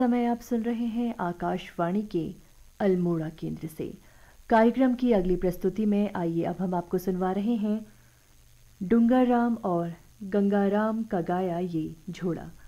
समय आप सुन रहे हैं आकाशवाणी के अल्मोड़ा केंद्र से। कार्यक्रम की अगली प्रस्तुति में आइए अब हम आपको सुनवा रहे हैं डूंगाराम और गंगाराम का गाया ये झोड़ा।